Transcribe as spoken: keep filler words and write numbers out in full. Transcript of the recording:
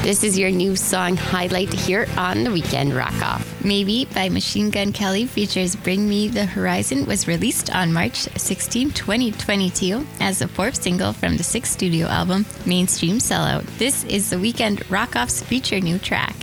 This is your new song highlight here on the Weekend Rock Off. Maybe by Machine Gun Kelly features Bring Me the Horizon was released on March sixteenth, twenty twenty-two as the fourth single from the sixth studio album, Mainstream Sellout. This is the Weekend Rock Off's feature new track.